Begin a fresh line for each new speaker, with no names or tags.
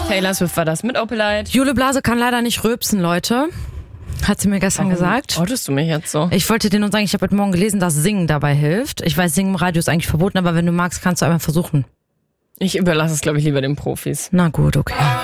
Taylor Swift war das mit Opalite.
Jule Blase kann leider nicht rülpsen, Leute. Hat sie mir gestern gesagt.
Outest du mich jetzt so?
Ich wollte dir nur sagen, ich habe heute Morgen gelesen, dass Singen dabei hilft. Ich weiß, Singen im Radio ist eigentlich verboten, aber wenn du magst, kannst du einmal versuchen.
Ich überlasse es, glaube ich, lieber den Profis.
Na gut, okay.